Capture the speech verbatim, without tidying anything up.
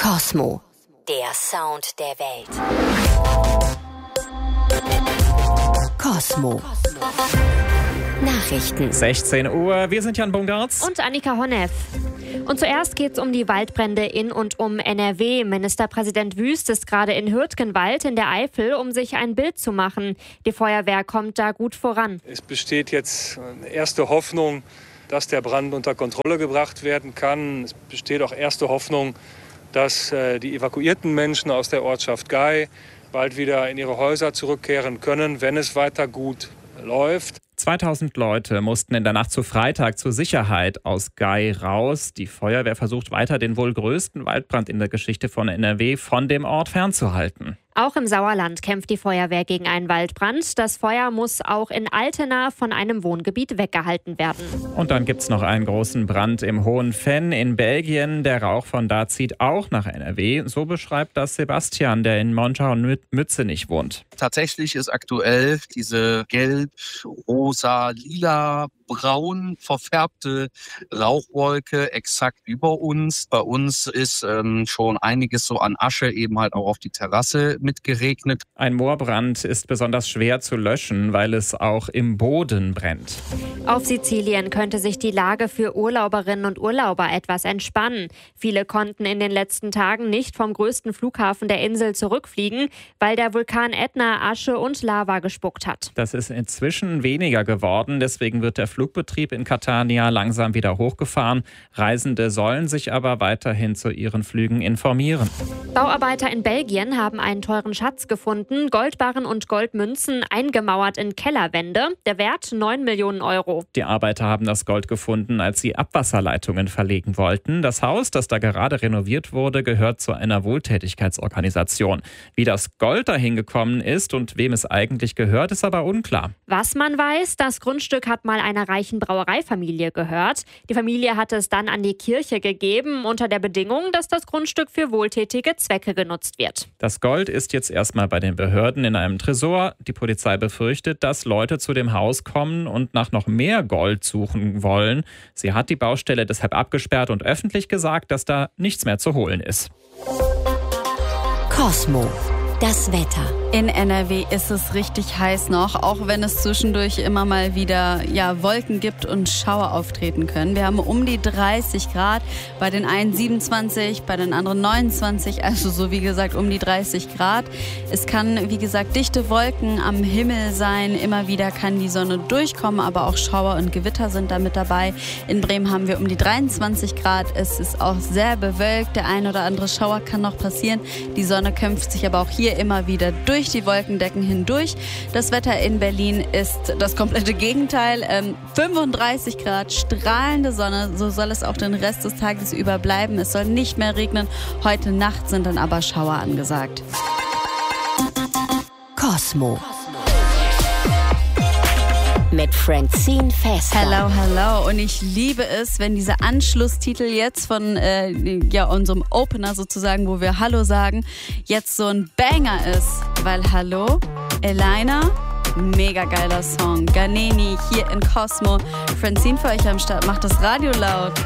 Cosmo, der Sound der Welt. Cosmo. Nachrichten. sechzehn Uhr, wir sind Jan Bungartz. Und Annika Honneff. Und zuerst geht es um die Waldbrände in und um N R W. Ministerpräsident Wüst ist gerade in Hürtgenwald in der Eifel, um sich ein Bild zu machen. Die Feuerwehr kommt da gut voran. Es besteht jetzt eine erste Hoffnung, dass der Brand unter Kontrolle gebracht werden kann. Es besteht auch erste Hoffnung, dass äh, die evakuierten Menschen aus der Ortschaft Gay bald wieder in ihre Häuser zurückkehren können, wenn es weiter gut läuft. zweitausend Leute mussten in der Nacht zu Freitag zur Sicherheit aus Gay raus. Die Feuerwehr versucht weiter, den wohl größten Waldbrand in der Geschichte von N R W von dem Ort fernzuhalten. Auch im Sauerland kämpft die Feuerwehr gegen einen Waldbrand. Das Feuer muss auch in Altena von einem Wohngebiet weggehalten werden. Und dann gibt es noch einen großen Brand im Hohen Venn in Belgien. Der Rauch von da zieht auch nach N R W. So beschreibt das Sebastian, der in Monschau und Mützenich wohnt. Tatsächlich ist aktuell diese gelb, rosa, lila, braun verfärbte Rauchwolke exakt über uns. Bei uns ist ähm, schon einiges so an Asche eben halt auch auf die Terrasse mitgeregnet. Ein Moorbrand ist besonders schwer zu löschen, weil es auch im Boden brennt. Auf Sizilien könnte sich die Lage für Urlauberinnen und Urlauber etwas entspannen. Viele konnten in den letzten Tagen nicht vom größten Flughafen der Insel zurückfliegen, weil der Vulkan Ätna Asche und Lava gespuckt hat. Das ist inzwischen weniger geworden, deswegen wird der Flugbetrieb in Catania langsam wieder hochgefahren. Reisende sollen sich aber weiterhin zu ihren Flügen informieren. Bauarbeiter in Belgien haben einen teuren Schatz gefunden, Goldbarren und Goldmünzen eingemauert in Kellerwände. Der Wert neun Millionen Euro. Die Arbeiter haben das Gold gefunden, als sie Abwasserleitungen verlegen wollten. Das Haus, das da gerade renoviert wurde, gehört zu einer Wohltätigkeitsorganisation. Wie das Gold dahin gekommen ist und wem es eigentlich gehört, ist aber unklar. Was man weiß, das Grundstück hat mal einer reichen Brauereifamilie gehört. Die Familie hatte es dann an die Kirche gegeben, unter der Bedingung, dass das Grundstück für wohltätige Zwecke genutzt wird. Das Gold ist jetzt erstmal bei den Behörden in einem Tresor. Die Polizei befürchtet, dass Leute zu dem Haus kommen und nach noch mehr Gold suchen wollen. Sie hat die Baustelle deshalb abgesperrt und öffentlich gesagt, dass da nichts mehr zu holen ist. Cosmo. Das Wetter. In N R W ist es richtig heiß noch, auch wenn es zwischendurch immer mal wieder ja, Wolken gibt und Schauer auftreten können. Wir haben um die dreißig Grad, bei den einen siebenundzwanzig, bei den anderen neunundzwanzig, also so wie gesagt um die dreißig Grad. Es kann, wie gesagt, dichte Wolken am Himmel sein. Immer wieder kann die Sonne durchkommen, aber auch Schauer und Gewitter sind da mit dabei. In Bremen haben wir um die dreiundzwanzig Grad. Es ist auch sehr bewölkt. Der ein oder andere Schauer kann noch passieren. Die Sonne kämpft sich aber auch hier immer wieder durch die Wolkendecken hindurch. Das Wetter in Berlin ist das komplette Gegenteil. Ähm, fünfunddreißig Grad, strahlende Sonne. So soll es auch den Rest des Tages über bleiben. Es soll nicht mehr regnen. Heute Nacht sind dann aber Schauer angesagt. Cosmo. Mit Francine Fester. Hello, hello. Und ich liebe es, wenn dieser Anschlusstitel jetzt von äh, ja, unserem Opener sozusagen, wo wir Hallo sagen, jetzt so ein Banger ist. Weil Hallo, Elena, mega geiler Song. Ganeni hier in Cosmo. Francine für euch am Start. Macht das Radio laut.